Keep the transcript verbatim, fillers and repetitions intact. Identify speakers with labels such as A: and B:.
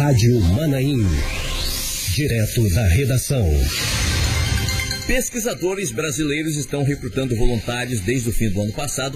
A: Rádio Manaim. Direto da redação.
B: Pesquisadores brasileiros estão recrutando voluntários desde o fim do ano passado